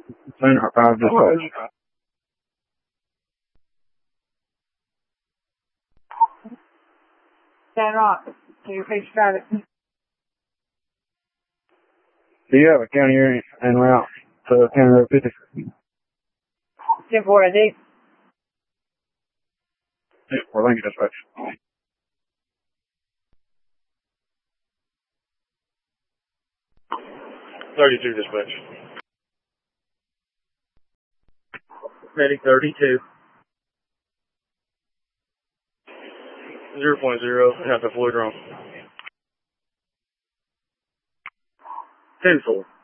Center 5 dispatch. Stand rock. You face traffic. Do you have a county area en route to County Road 50? 10-4 ID. Yeah, for Lincoln dispatch. 32 dispatch. Medic 32. 0.0, and have the Floyd wrong. 10-4.